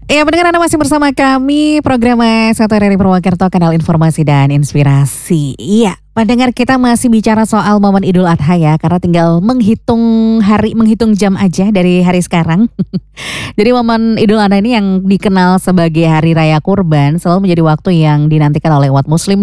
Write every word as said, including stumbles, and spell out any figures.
Iya, pendengar Anda masih bersama kami, program Satu R R I Purwakarta, kanal informasi dan inspirasi. Iya, pendengar, kita masih bicara soal momen Idul Adha ya, karena tinggal menghitung hari, menghitung jam aja dari hari sekarang. Jadi momen Idul Adha ini yang dikenal sebagai Hari Raya Kurban selalu menjadi waktu yang dinantikan oleh umat muslim